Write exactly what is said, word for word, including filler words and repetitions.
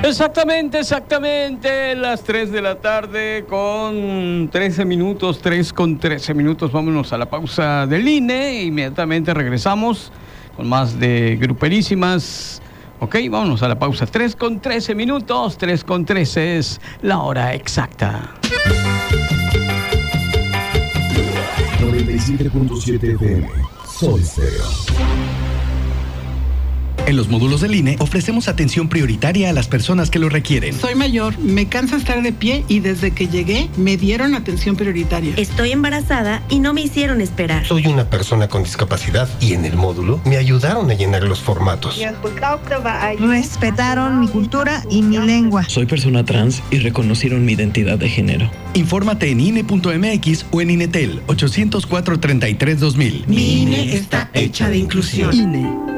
Exactamente, exactamente, las tres de la tarde con trece minutos, tres con trece minutos, vámonos a la pausa del I N E, inmediatamente regresamos con más de Gruperísimas. Ok, vámonos a la pausa, tres con trece minutos, tres con trece es la hora exacta. noventa y siete punto siete F M, Sol Stereo. En los módulos del I N E ofrecemos atención prioritaria a las personas que lo requieren. Soy mayor, me cansa estar de pie y desde que llegué me dieron atención prioritaria. Estoy embarazada y no me hicieron esperar. Soy una persona con discapacidad y en el módulo me ayudaron a llenar los formatos. Respetaron mi cultura y mi lengua. Soy persona trans y reconocieron mi identidad de género. Infórmate en I N E punto M X o en INETEL ochocientos cuatro, treinta y tres, dos mil. Mi I N E está hecha de inclusión. I N E.